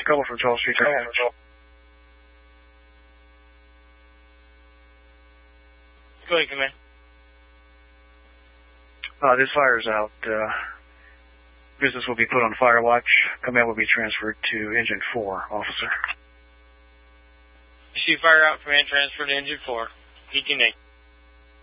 Couple from 12th Street. Go ahead, command. This fire's out. Business will be put on fire watch. Command will be transferred to Engine 4, officer. You see fire out, command transferred to Engine 4. ET